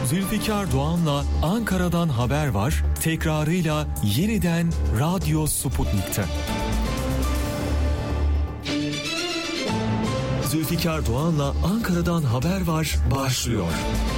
Zülfikar Doğan'la Ankara'dan haber var, tekrarıyla yeniden Radyo Sputnik'te. Zülfikar Doğan'la Ankara'dan haber var başlıyor.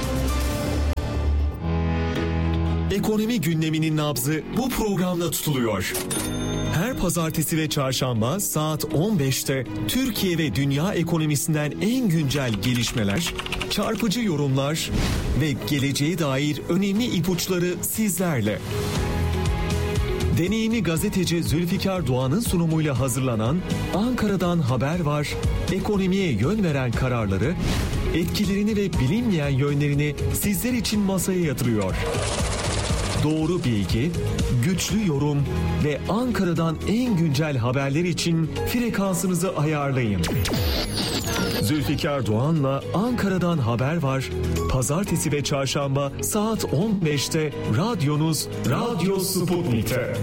Ekonomi gündeminin nabzı bu programda tutuluyor. Her pazartesi ve çarşamba saat 15'te Türkiye ve dünya ekonomisinden en güncel gelişmeler, çarpıcı yorumlar ve geleceğe dair önemli ipuçları sizlerle. Deneyimli gazeteci Zülfikar Doğan'ın sunumuyla hazırlanan Ankara'dan haber var, ekonomiye yön veren kararları, etkilerini ve bilinmeyen yönlerini sizler için masaya yatırıyor. Doğru bilgi, güçlü yorum ve Ankara'dan en güncel haberler için frekansınızı ayarlayın. Zülfikar Doğan'la Ankara'dan haber var. Pazartesi ve çarşamba saat 15'te radyonuz Radyo Sputnik'te.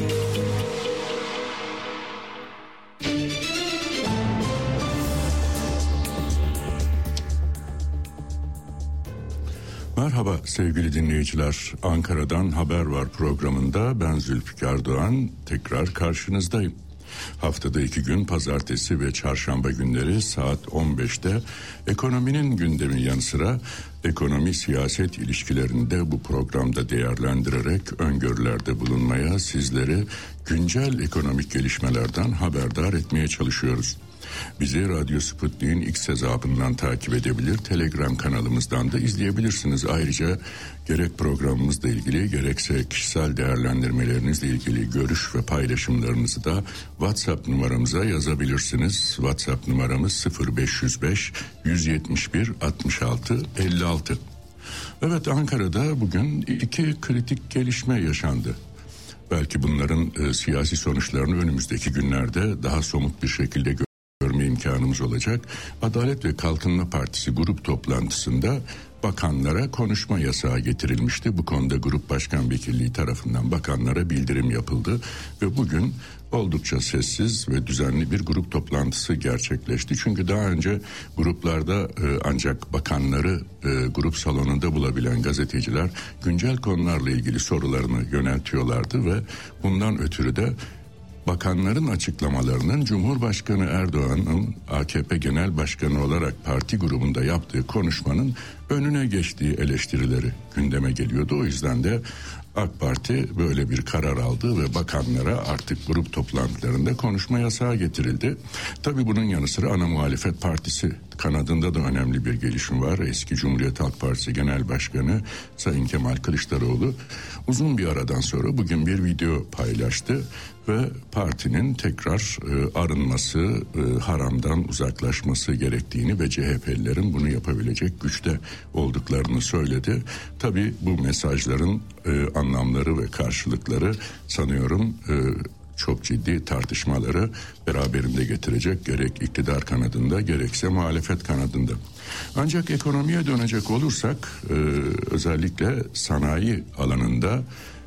Merhaba sevgili dinleyiciler. Ankara'dan Haber Var programında ben Zülfikar Doğan tekrar karşınızdayım. Haftada 2 gün pazartesi ve çarşamba günleri saat 15'te ekonominin gündemi yanı sıra ekonomi siyaset ilişkilerini de bu programda değerlendirerek öngörülerde bulunmaya, sizleri güncel ekonomik gelişmelerden haberdar etmeye çalışıyoruz. Bizi Radyo Sputnik'in X hesabından takip edebilir, Telegram kanalımızdan da izleyebilirsiniz. Ayrıca gerek programımızla ilgili gerekse kişisel değerlendirmelerinizle ilgili görüş ve paylaşımlarınızı da WhatsApp numaramıza yazabilirsiniz. WhatsApp numaramız 0505 171 66 56. Evet, Ankara'da bugün 2 kritik gelişme yaşandı. Belki bunların siyasi sonuçlarını önümüzdeki günlerde daha somut bir şekilde görme imkanımız olacak. Adalet ve Kalkınma Partisi grup toplantısında bakanlara konuşma yasağı getirilmişti. Bu konuda Grup Başkan Vekilliği tarafından bakanlara bildirim yapıldı ve bugün oldukça sessiz ve düzenli bir grup toplantısı gerçekleşti. Çünkü daha önce gruplarda ancak bakanları grup salonunda bulabilen gazeteciler güncel konularla ilgili sorularını yöneltiyorlardı ve bundan ötürü de bakanların açıklamalarının Cumhurbaşkanı Erdoğan'ın AKP Genel Başkanı olarak parti grubunda yaptığı konuşmanın önüne geçtiği eleştirileri gündeme geliyordu. O yüzden de AK Parti böyle bir karar aldı ve bakanlara artık grup toplantılarında konuşma yasağı getirildi. Tabii bunun yanı sıra ana muhalefet partisi kanadında da önemli bir gelişme var. Eski Cumhuriyet Halk Partisi Genel Başkanı Sayın Kemal Kılıçdaroğlu uzun bir aradan sonra bugün bir video paylaştı ve partinin tekrar arınması, haramdan uzaklaşması gerektiğini ve CHP'lilerin bunu yapabilecek güçte olduklarını söyledi. Tabii bu mesajların anlamları ve karşılıkları sanıyorum çok ciddi tartışmaları beraberinde getirecek, gerek iktidar kanadında gerekse muhalefet kanadında. Ancak ekonomiye dönecek olursak özellikle sanayi alanında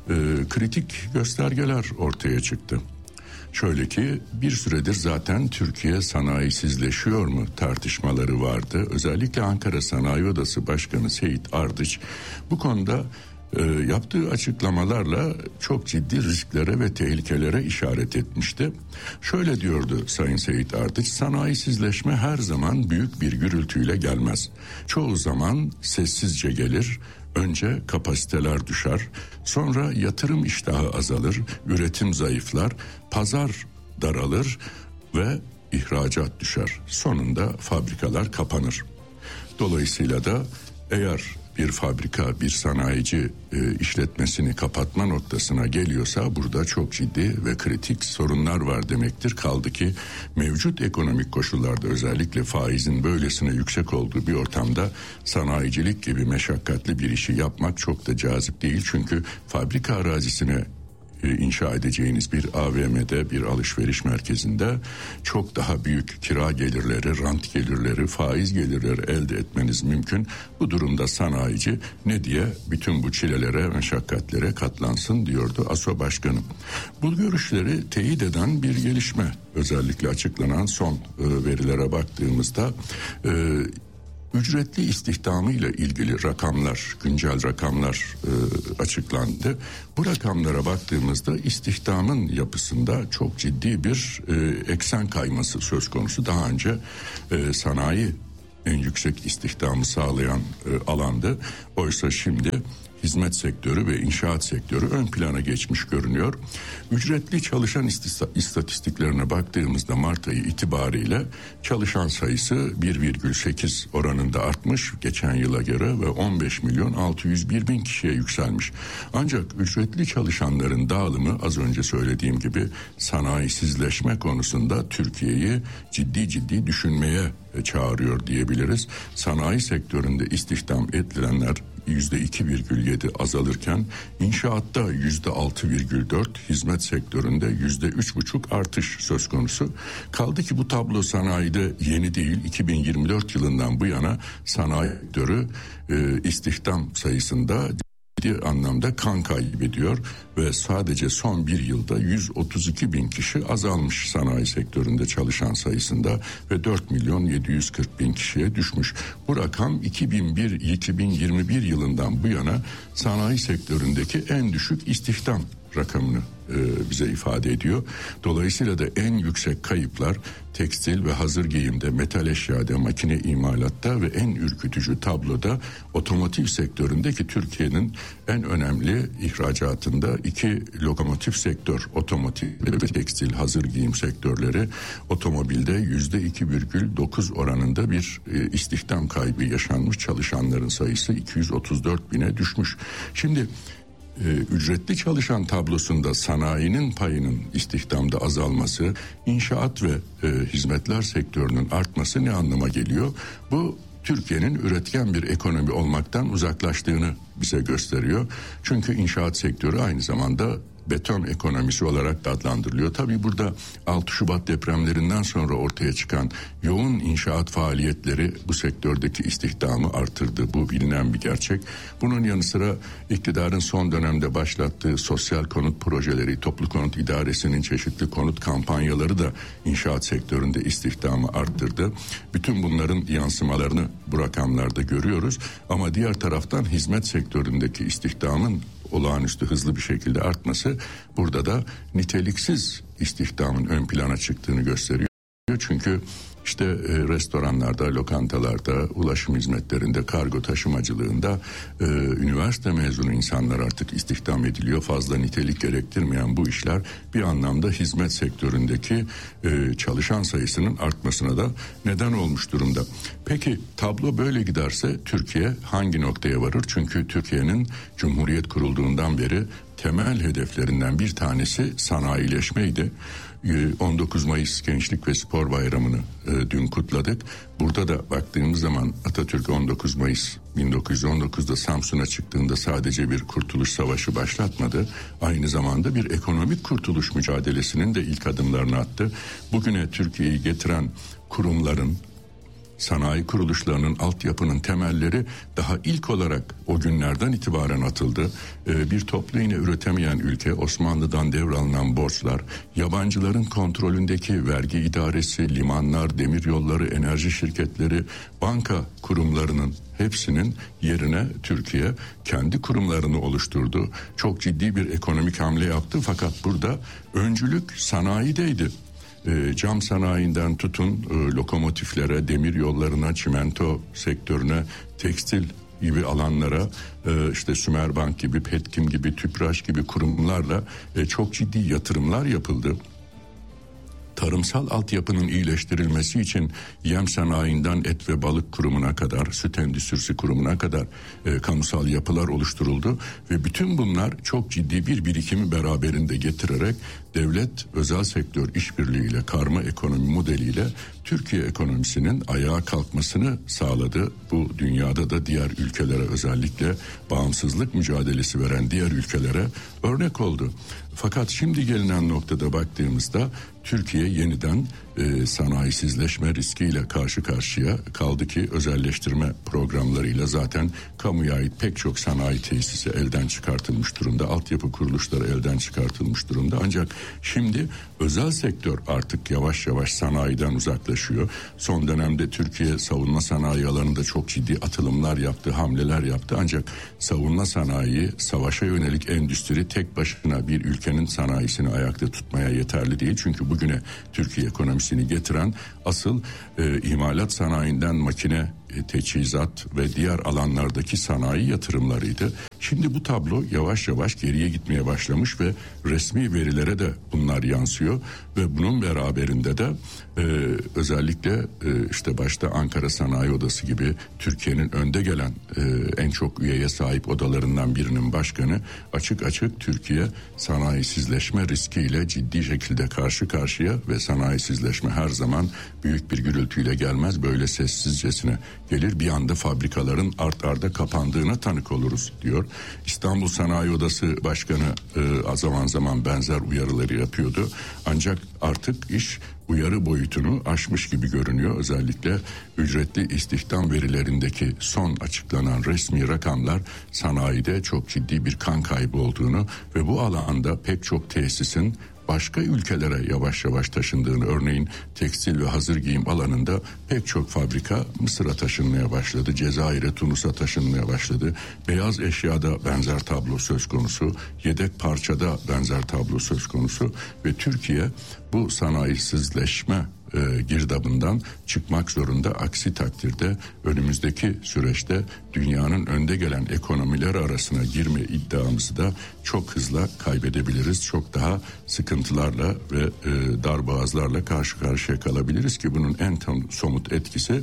kritik göstergeler ortaya çıktı. Şöyle ki bir süredir zaten Türkiye sanayisizleşiyor mu tartışmaları vardı. Özellikle Ankara Sanayi Odası Başkanı Seyit Ardıç bu konuda yaptığı açıklamalarla çok ciddi risklere ve tehlikelere işaret etmişti. Şöyle diyordu Sayın Seyit Ardıç: sanayisizleşme her zaman büyük bir gürültüyle gelmez. Çoğu zaman sessizce gelir. Önce kapasiteler düşer, sonra yatırım iştahı azalır, üretim zayıflar, pazar daralır ve ihracat düşer. Sonunda fabrikalar kapanır. Dolayısıyla da eğer bir fabrika, bir sanayici işletmesini kapatma noktasına geliyorsa burada çok ciddi ve kritik sorunlar var demektir. Kaldı ki mevcut ekonomik koşullarda özellikle faizin böylesine yüksek olduğu bir ortamda sanayicilik gibi meşakkatli bir işi yapmak çok da cazip değil. Çünkü fabrika arazisine inşa edeceğiniz bir AVM'de, bir alışveriş merkezinde çok daha büyük kira gelirleri, rant gelirleri, faiz gelirleri elde etmeniz mümkün. Bu durumda sanayici ne diye bütün bu çilelere, meşakkatlere katlansın diyordu ASO Başkanı. Bu görüşleri teyit eden bir gelişme, özellikle açıklanan son verilere baktığımızda ücretli istihdamı ile ilgili rakamlar, güncel rakamlar açıklandı. Bu rakamlara baktığımızda istihdamın yapısında çok ciddi bir eksen kayması söz konusu. Daha önce sanayi en yüksek istihdamı sağlayan alandı. Oysa şimdi hizmet sektörü ve inşaat sektörü ön plana geçmiş görünüyor. Ücretli çalışan istatistiklerine baktığımızda Mart ayı itibariyle çalışan sayısı 1,8 oranında artmış geçen yıla göre ve 15.601.000 kişiye yükselmiş. Ancak ücretli çalışanların dağılımı az önce söylediğim gibi sanayisizleşme konusunda Türkiye'yi ciddi düşünmeye çağırıyor diyebiliriz. Sanayi sektöründe istihdam edilenler %2,7 azalırken inşaatta %6,4, hizmet sektöründe %3,5 artış söz konusu. Kaldı ki bu tablo sanayide yeni değil. 2024 yılından bu yana sanayi sektörü istihdam sayısında ciddi anlamda kan kaybediyor ve sadece son bir yılda 132.000 kişi azalmış sanayi sektöründe çalışan sayısında ve 4.740.000 kişiye düşmüş. Bu rakam 2021 yılından bu yana sanayi sektöründeki en düşük istihdam rakamını bize ifade ediyor. Dolayısıyla da en yüksek kayıplar tekstil ve hazır giyimde, metal eşyada, makine imalatta ve en ürkütücü tabloda otomotiv sektöründeki Türkiye'nin en önemli ihracatında iki lokomotif sektör, otomotiv ve tekstil, hazır giyim sektörleri otomobilde %2,9 oranında bir istihdam kaybı yaşanmış, çalışanların sayısı 234.000'e düşmüş. Şimdi ücretli çalışan tablosunda sanayinin payının istihdamda azalması, inşaat ve hizmetler sektörünün artması ne anlama geliyor? Bu Türkiye'nin üretken bir ekonomi olmaktan uzaklaştığını bize gösteriyor. Çünkü inşaat sektörü aynı zamanda beton ekonomisi olarak da adlandırılıyor. Tabii burada 6 Şubat depremlerinden sonra ortaya çıkan yoğun inşaat faaliyetleri bu sektördeki istihdamı artırdı. Bu bilinen bir gerçek. Bunun yanı sıra iktidarın son dönemde başlattığı sosyal konut projeleri, toplu konut idaresinin çeşitli konut kampanyaları da inşaat sektöründe istihdamı arttırdı. Bütün bunların yansımalarını bu rakamlarda görüyoruz. Ama diğer taraftan hizmet sektöründeki istihdamın olağanüstü hızlı bir şekilde artması burada da niteliksiz istihdamın ön plana çıktığını gösteriyor. Çünkü işte restoranlarda, lokantalarda, ulaşım hizmetlerinde, kargo taşımacılığında üniversite mezunu insanlar artık istihdam ediliyor. Fazla nitelik gerektirmeyen bu işler bir anlamda hizmet sektöründeki çalışan sayısının artmasına da neden olmuş durumda. Peki tablo böyle giderse Türkiye hangi noktaya varır? Çünkü Türkiye'nin Cumhuriyet kurulduğundan beri temel hedeflerinden bir tanesi sanayileşmeydi. 19 Mayıs Gençlik ve Spor Bayramı'nı dün kutladık. Burada da baktığımız zaman Atatürk 19 Mayıs 1919'da Samsun'a çıktığında sadece bir kurtuluş savaşı başlatmadı. Aynı zamanda bir ekonomik kurtuluş mücadelesinin de ilk adımlarını attı. Bugüne Türkiye'yi getiren kurumların, sanayi kuruluşlarının altyapının temelleri daha ilk olarak o günlerden itibaren atıldı. Bir toplu iğne üretemeyen ülke, Osmanlı'dan devralınan borçlar, yabancıların kontrolündeki vergi idaresi, limanlar, demiryolları, enerji şirketleri, banka kurumlarının hepsinin yerine Türkiye kendi kurumlarını oluşturdu. Çok ciddi bir ekonomik hamle yaptı fakat burada öncülük sanayideydi. Cam sanayinden tutun lokomotiflere, demir yollarına, çimento sektörüne, tekstil gibi alanlara, işte Sümerbank gibi, Petkim gibi, Tüpraş gibi kurumlarla çok ciddi yatırımlar yapıldı. Tarımsal altyapının iyileştirilmesi için yem sanayinden et ve balık kurumuna kadar, süt endüstrisi kurumuna kadar kamusal yapılar oluşturuldu ve bütün bunlar çok ciddi bir birikimi beraberinde getirerek devlet özel sektör işbirliğiyle, karma ekonomi modeliyle Türkiye ekonomisinin ayağa kalkmasını sağladı. Bu dünyada da diğer ülkelere, özellikle bağımsızlık mücadelesi veren diğer ülkelere örnek oldu. Fakat şimdi gelinen noktada baktığımızda Türkiye yeniden sanayisizleşme riskiyle karşı karşıya kaldı ki özelleştirme programlarıyla zaten kamuya ait pek çok sanayi tesisi elden çıkartılmış durumda. Altyapı kuruluşları elden çıkartılmış durumda. Ancak şimdi özel sektör artık yavaş yavaş sanayiden uzaklaşıyor. taşıyor. Son dönemde Türkiye savunma sanayi alanında çok ciddi atılımlar yaptı, hamleler yaptı. Ancak savunma sanayi, savaşa yönelik endüstri tek başına bir ülkenin sanayisini ayakta tutmaya yeterli değil. Çünkü bugüne Türkiye ekonomisini getiren asıl imalat sanayinden makine, teçhizat ve diğer alanlardaki sanayi yatırımlarıydı. Şimdi bu tablo yavaş yavaş geriye gitmeye başlamış ve resmi verilere de bunlar yansıyor ve bunun beraberinde de özellikle işte başta Ankara Sanayi Odası gibi Türkiye'nin önde gelen en çok üyeye sahip odalarından birinin başkanı açık açık Türkiye sanayisizleşme riskiyle ciddi şekilde karşı karşıya ve sanayisizleşme her zaman büyük bir gürültüyle gelmez, böyle sessizcesine gelir. Bir anda fabrikaların art arda kapandığına tanık oluruz diyor. İstanbul Sanayi Odası Başkanı zaman zaman benzer uyarıları yapıyordu. Ancak artık iş uyarı boyutunu aşmış gibi görünüyor. Özellikle ücretli istihdam verilerindeki son açıklanan resmi rakamlar sanayide çok ciddi bir kan kaybı olduğunu ve bu alanda pek çok tesisin başka ülkelere yavaş yavaş taşındığını, örneğin tekstil ve hazır giyim alanında pek çok fabrika Mısır'a taşınmaya başladı. Cezayir'e, Tunus'a taşınmaya başladı. Beyaz eşyada benzer tablo söz konusu. Yedek parçada benzer tablo söz konusu. Ve Türkiye bu sanayisizleşme girdabından çıkmak zorunda. Aksi takdirde önümüzdeki süreçte dünyanın önde gelen ekonomiler arasına girme iddiamızı da çok hızla kaybedebiliriz. Çok daha sıkıntılarla ve darboğazlarla karşı karşıya kalabiliriz ki bunun en somut etkisi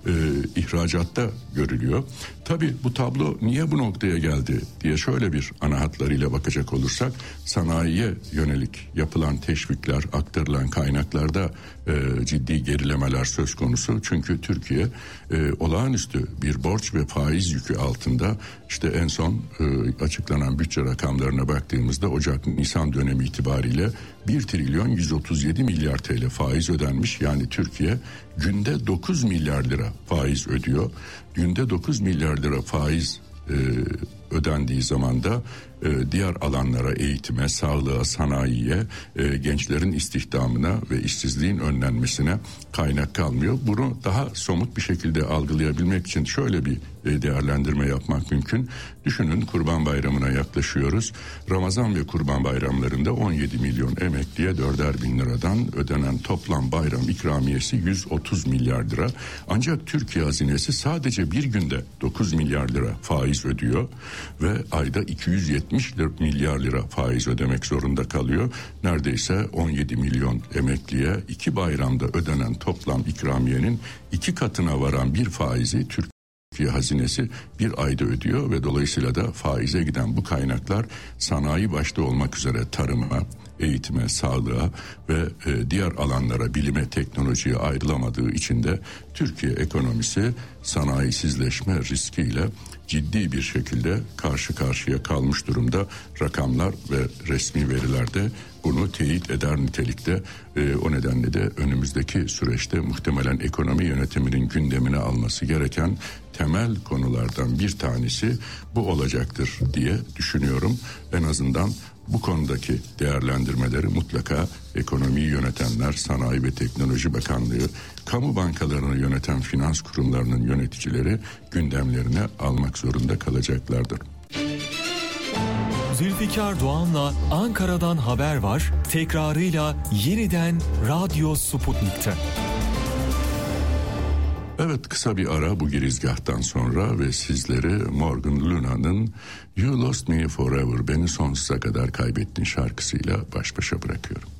ihracatta görülüyor. Tabii bu tablo niye bu noktaya geldi diye şöyle bir ana hatlarıyla bakacak olursak, sanayiye yönelik yapılan teşvikler, aktarılan kaynaklarda ciddi gerilemeler söz konusu. Çünkü Türkiye olağanüstü bir borç ve faiz yükü altında. İşte en son açıklanan bütçe rakamlarına baktığımızda Ocak-Nisan dönemi itibariyle 1 trilyon 137 milyar TL faiz ödenmiş. Yani Türkiye günde 9 milyar lira faiz ödüyor. Günde 9 milyar lira faiz ödendiği zaman da diğer alanlara, eğitime, sağlığa, sanayiye, gençlerin istihdamına ve işsizliğin önlenmesine kaynak kalmıyor. Bunu daha somut bir şekilde algılayabilmek için şöyle bir değerlendirme yapmak mümkün. Düşünün, Kurban Bayramı'na yaklaşıyoruz. Ramazan ve Kurban Bayramlarında 17 milyon emekliye 4'er bin liradan ödenen toplam bayram ikramiyesi 130 milyar lira. Ancak Türkiye hazinesi sadece bir günde 9 milyar lira faiz ödüyor ve ayda 270 milyar lira faiz ödemek zorunda kalıyor. Neredeyse 17 milyon emekliye 2 bayramda ödenen toplam ikramiyenin 2 katına varan bir faizi Türkiye hazinesi bir ayda ödüyor ve dolayısıyla da faize giden bu kaynaklar sanayi başta olmak üzere tarıma, eğitime, sağlığa ve diğer alanlara, bilime, teknolojiye ayrılamadığı için de Türkiye ekonomisi sanayisizleşme riskiyle ciddi bir şekilde karşı karşıya kalmış durumda. Rakamlar ve resmi veriler de bunu teyit eder nitelikte. O nedenle de önümüzdeki süreçte muhtemelen ekonomi yönetiminin gündemine alması gereken temel konulardan bir tanesi bu olacaktır diye düşünüyorum. En azından bu konudaki değerlendirmeleri mutlaka ekonomiyi yönetenler, Sanayi ve Teknoloji Bakanlığı, kamu bankalarını yöneten finans kurumlarının yöneticileri gündemlerine almak zorunda kalacaklardır. Zülfikar Doğan'la Ankara'dan haber var. Tekrarıyla yeniden Radyo Sputnik'te. Evet, kısa bir ara bu girizgahtan sonra ve sizleri Morgan Luna'nın You Lost Me Forever, Beni Sonsuza Kadar Kaybettin şarkısıyla baş başa bırakıyorum.